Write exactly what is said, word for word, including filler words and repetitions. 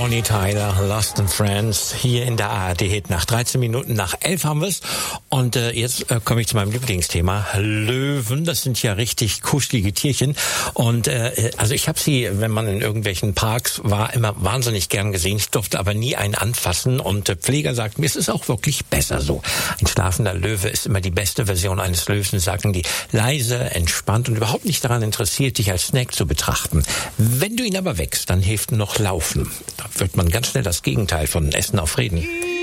Bonnie Tyler, Lost in Friends, hier in der A R D-Hit. Nach dreizehn Minuten nach elf haben wir es. Und äh, jetzt äh, komme ich zu meinem Lieblingsthema. Löwen, das sind ja richtig kuschelige Tierchen. Und äh, also ich habe sie, wenn man in irgendwelchen Parks war, immer wahnsinnig gern gesehen. Ich durfte aber nie einen anfassen. Und der Pfleger sagt mir, es ist auch wirklich besser so. Ein schlafender Löwe ist immer die beste Version eines Löwen, sagen die. Leise, entspannt und überhaupt nicht daran interessiert, dich als Snack zu betrachten. Wenn du ihn aber wächst, dann hilft noch Laufen. Da wird man ganz schnell das Gegenteil von Essen auf Reden.